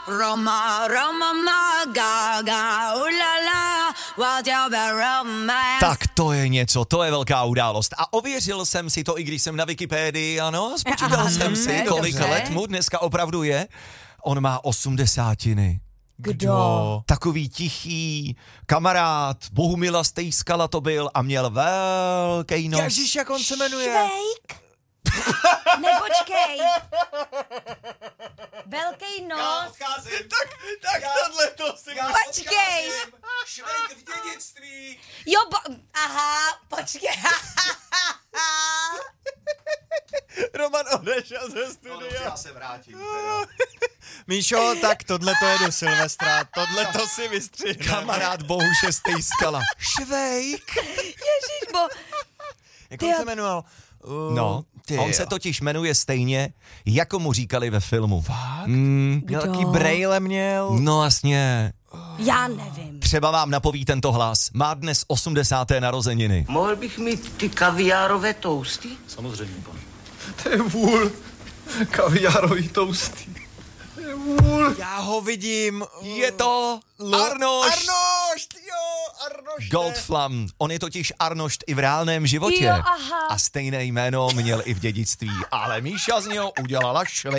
Roma, Roma, Gaga, ulala, whatever romance. Tak to je něco, to je velká událost. A ověřil jsem si to, i když jsem na Wikipedii, ano, spočítal jsem si, kolik let mu dneska opravdu je. On má 80. Kdo? Takový tichý kamarád, Bohumila Stejskala to byl a měl velký nos. Ježíš, jak on se jmenuje? Švejk? Nepočkej. Velký nos. Tak tohle to si Počkej. Švejk v dědictví. Jo, aha, počkej. Roman odešel ze studia. Já se vrátím. Míšo, tak tohle to je do Silvestra, tohle to si vystřihneme. Kamarád Bohuše Stejskala. Švejk. Ježišbo. Jak on se jmenoval? No, on se totiž jmenuje stejně, jako mu říkali ve filmu. Fakt? Kdo? Jaký brejle měl? No jasně. Já nevím. Třeba vám napoví tento hlas. Má dnes 80. narozeniny. Mohl bych mít ty kaviárové tousty? Samozřejmě, pane. To je vůl. Kaviárový tousty. To je vůl. Já ho vidím. Je to Arnošt. Arnošt, jo, Arnošt. Goldflam. On je totiž Arnošt i v reálném životě. Jo, aha. A stejné jméno měl i v dědictví. Ale Míša z něho udělala švejk.